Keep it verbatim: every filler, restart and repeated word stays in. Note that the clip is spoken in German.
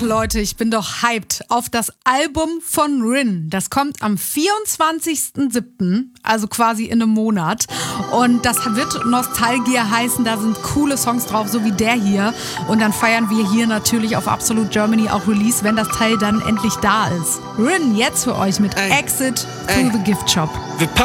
Leute, ich bin doch hyped auf das Album von Rin. Das kommt am vierundzwanzigsten siebten, also quasi in einem Monat. Und das wird Nostalgia heißen, da sind coole Songs drauf, so wie der hier. Und dann feiern wir hier natürlich auf Absolute Germany auch Release, wenn das Teil dann endlich da ist. Rin jetzt für euch mit Ey. Exit Ey. to the Gift Shop. Wir